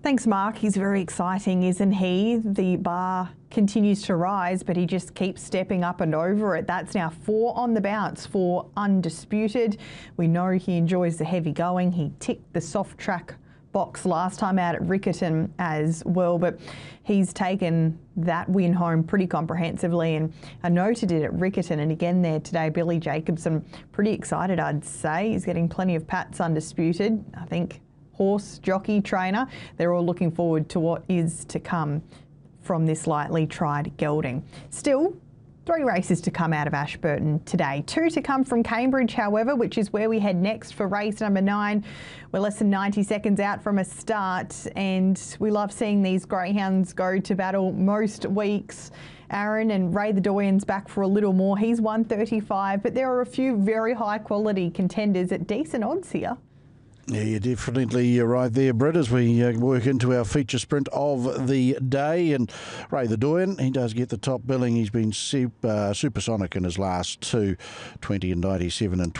Thanks, Mark. He's very exciting, isn't he? The bar continues to rise, but he just keeps stepping up and over it. That's now 4 on the bounce for Undisputed. We know he enjoys the heavy going. He ticked the soft track box last time out at Riccarton as well, but he's taken that win home pretty comprehensively, and I noted it at Riccarton and again there today. Billy Jacobson, pretty excited, I'd say. He's getting plenty of pats Undisputed. I think horse, jockey, trainer, they're all looking forward to what is to come from this lightly tried gelding. Still, 3 races to come out of Ashburton today. 2 to come from Cambridge, however, which is where we head next for race number 9. We're less than 90 seconds out from a start, and we love seeing these greyhounds go to battle most weeks. Aaron, and Ray the Doyen's back for a little more. He's 135, but there are a few very high quality contenders at decent odds here. Yeah, you're definitely right there, Britt, as we work into our feature sprint of the day. And Ray the Doyen, he does get the top billing. He's been supersonic in his last 2, 20 and 97 and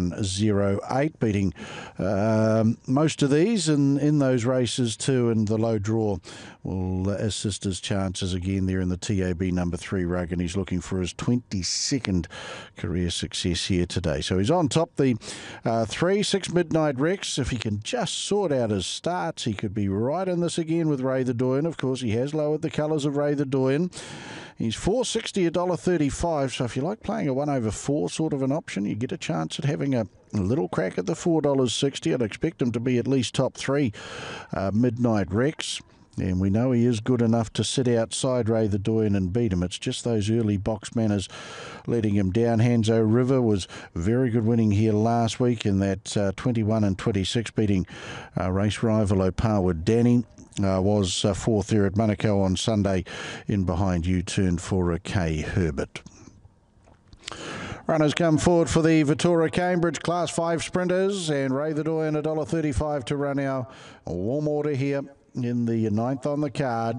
21.08, beating most of these in those races too. And the low draw will assist his chances again there in the TAB number 3 rug, and he's looking for his 22nd career success here today. So he's on top. The 3-6 Midnight Rex. If he can just sort out his starts, he could be right in this again with Ray the Doyen. Of course, he has lowered the colours of Ray the Doyen. He's $4.60, $1.35. So if you like playing a 1/4 sort of an option, you get a chance at having a little crack at the $4.60. I'd expect him to be at least top 3 Midnight Rex. And we know he is good enough to sit outside Ray the Doyen and beat him. It's just those early box manners letting him down. Hanzo River was very good winning here last week in that 21 and 26, beating race rival Opawa Danny. Was 4th there at Manukau on Sunday in behind U-turn for Kay Herbert. Runners come forward for the Vittoria Cambridge Class 5 sprinters, and Ray the Doyen $1.35 to run our warm order here in the 9th on the card.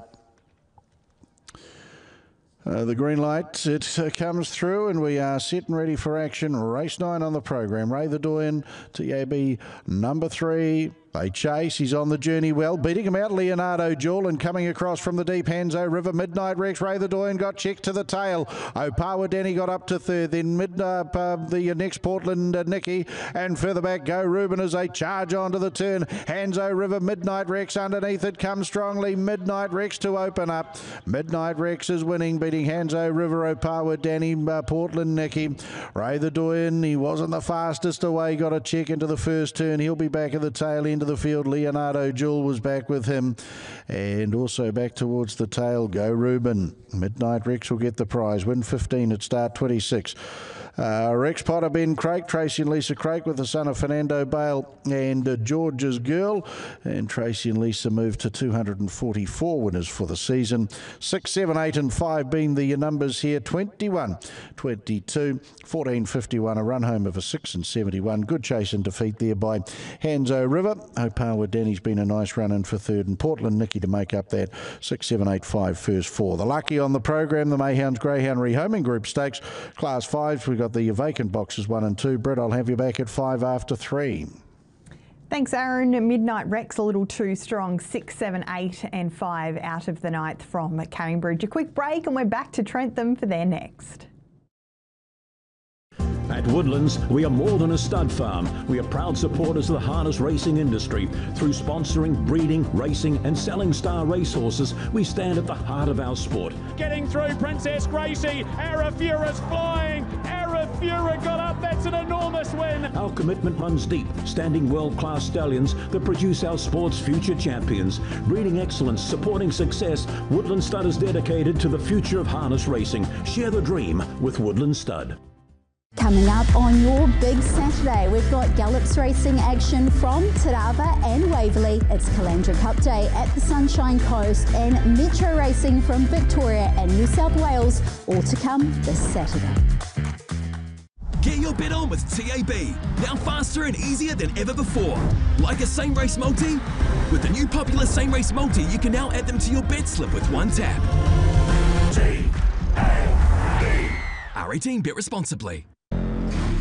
The green light, it comes through, and we are set and ready for action. Race 9 on the program. Ray the Doyen, TAB number 3. They chase. He's on the journey well. Beating him out, Leonardo Jewel, and coming across from the deep, Hanzo River. Midnight Rex. Ray the Doyen got checked to the tail. Opawa Danny got up to 3rd. Then the next Portland Nicky. And further back, Go Ruben as they charge onto the turn. Hanzo River, Midnight Rex underneath it. Comes strongly. Midnight Rex to open up. Midnight Rex is winning, beating Hanzo River, Opawa Danny, Portland Nicky. Ray the Doyen, he wasn't the fastest away. Got a check into the first turn. He'll be back at the tail end of the field. Leonardo Jewel was back with him, and also back towards the tail, Go Ruben. Midnight Rex will get the prize. Win 15 at start 26. Rex Potter, Ben Craik, Tracy and Lisa Craik with the son of Fernando Bale and George's Girl. And Tracy and Lisa moved to 244 winners for the season. 6, 7, 8 and 5 being the numbers here. 21, 22, 14, 51. A run home of a 6 and 71. Good chase and defeat there by Hanzo River. Opawa Danny's been a nice run in for 3rd, and Portland Nicky to make up that 6, 7, 8, 5 first 4. The lucky on the program, the Mayhounds Greyhound Rehoming Group Stakes. Class 5s, we've got the vacant boxes 1 and 2. Brett, I'll have you back at 5 after 3. Thanks, Aaron. Midnight Rex a little too strong. 6, 7, 8 and 5 out of the 9th from Cambridge. A quick break and we're back to Trentham for their next. At Woodlands, we are more than a stud farm. We are proud supporters of the harness racing industry. Through sponsoring, breeding, racing and selling star racehorses, we stand at the heart of our sport. Getting through, Princess Gracie. Arafura's flying. Arafura got up. That's an enormous win. Our commitment runs deep, standing world-class stallions that produce our sport's future champions. Breeding excellence, supporting success, Woodland Stud is dedicated to the future of harness racing. Share the dream with Woodland Stud. Coming up on your big Saturday, we've got Gallops racing action from Tarava and Waverley. It's Calandra Cup Day at the Sunshine Coast, and Metro racing from Victoria and New South Wales, all to come this Saturday. Get your bet on with TAB, now faster and easier than ever before. Like a same race multi? With the new popular same race multi, you can now add them to your bet slip with one tap. TAB. R18, bet responsibly.